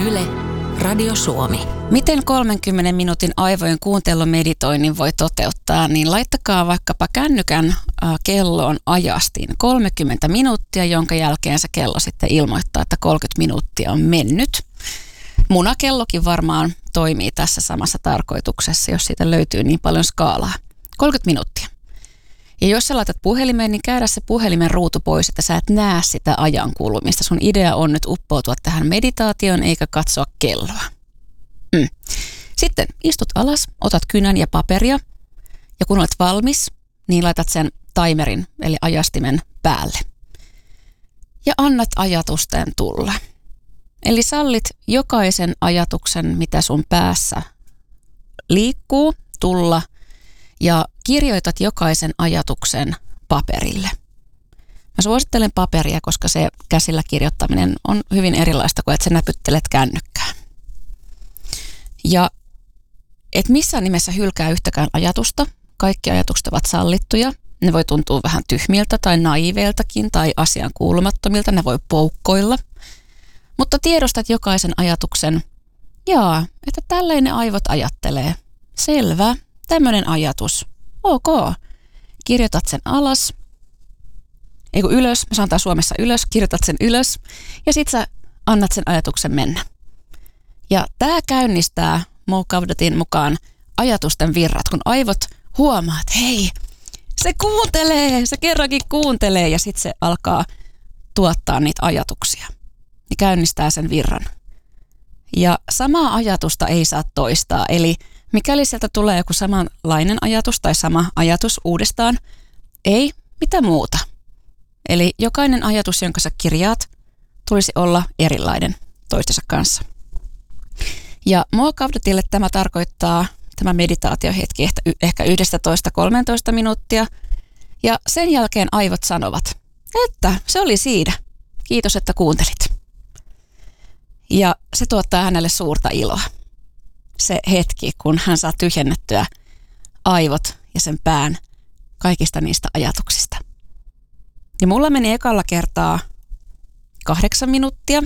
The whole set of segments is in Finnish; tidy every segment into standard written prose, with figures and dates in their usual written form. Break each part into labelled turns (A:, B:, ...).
A: Yle, Radio Suomi.
B: Miten 30 minuutin aivojen kuuntelumeditoinnin voi toteuttaa, niin laittakaa vaikkapa kännykän kelloon ajastin 30 minuuttia, jonka jälkeen se kello sitten ilmoittaa, että 30 minuuttia on mennyt. Munakellokin varmaan toimii tässä samassa tarkoituksessa, jos siitä löytyy niin paljon skaalaa. 30 minuuttia. Ja jos sä laitat puhelimeen, niin käydä se puhelimen ruutu pois, että sä et näe sitä ajan kulumista. Sun idea on nyt uppoutua tähän meditaatioon eikä katsoa kelloa. Sitten istut alas, otat kynän ja paperia ja kun olet valmis, niin laitat sen timerin eli ajastimen päälle. Ja annat ajatusten tulla. Eli sallit jokaisen ajatuksen, mitä sun päässä liikkuu, tulla ja kirjoitat jokaisen ajatuksen paperille. Mä suosittelen paperia, koska se käsillä kirjoittaminen on hyvin erilaista kuin että sä näpyttelet kännykkään. Ja et missään nimessä hylkää yhtäkään ajatusta. Kaikki ajatukset ovat sallittuja. Ne voi tuntua vähän tyhmiltä tai naiveiltakin tai asian kuulumattomilta. Ne voi poukkoilla. Mutta tiedostat jokaisen ajatuksen. Että tälleen ne aivot ajattelee. Selvä. Tämmöinen ajatus. Ok. Kirjoitat sen alas. Ylös. Me sanotaan Suomessa ylös. Kirjoitat sen ylös. Ja sit sä annat sen ajatuksen mennä. Ja tää käynnistää Mo Gawdatin mukaan ajatusten virrat, kun aivot huomaa, että hei, se kuuntelee, se kerrankin kuuntelee ja sitten se alkaa tuottaa niitä ajatuksia. Ja käynnistää sen virran. Ja samaa ajatusta ei saa toistaa, eli mikäli sieltä tulee joku samanlainen ajatus tai sama ajatus uudestaan, ei mitä muuta. Eli jokainen ajatus, jonka sä kirjaat, tulisi olla erilainen toistensa kanssa. Ja Mo Gawdatille tämä tarkoittaa, tämä meditaatiohetki ehkä 11-13 minuuttia. Ja sen jälkeen aivot sanovat, että se oli siinä. Kiitos, että kuuntelit. Ja se tuottaa hänelle suurta iloa. Se hetki, kun hän saa tyhjennettyä aivot ja sen pään kaikista niistä ajatuksista. Ja mulla meni ekalla kertaa 8 minuuttia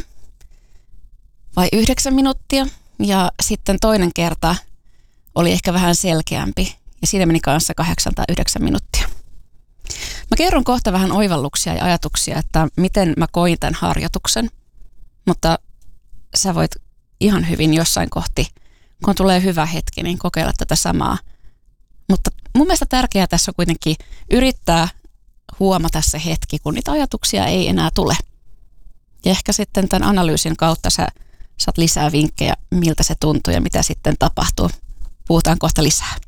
B: vai 9 minuuttia. Ja sitten toinen kerta oli ehkä vähän selkeämpi ja siinä meni kanssa 8 tai 9 minuuttia. Mä kerron kohta vähän oivalluksia ja ajatuksia, että miten mä koin tämän harjoituksen, mutta sä voit ihan hyvin jossain kohti, kun tulee hyvä hetki, niin kokeilla tätä samaa. Mutta mun mielestä tärkeää tässä on kuitenkin yrittää huomata se hetki, kun niitä ajatuksia ei enää tule. Ja ehkä sitten tämän analyysin kautta sä saat lisää vinkkejä, miltä se tuntuu ja mitä sitten tapahtuu. Puhutaan kohta lisää.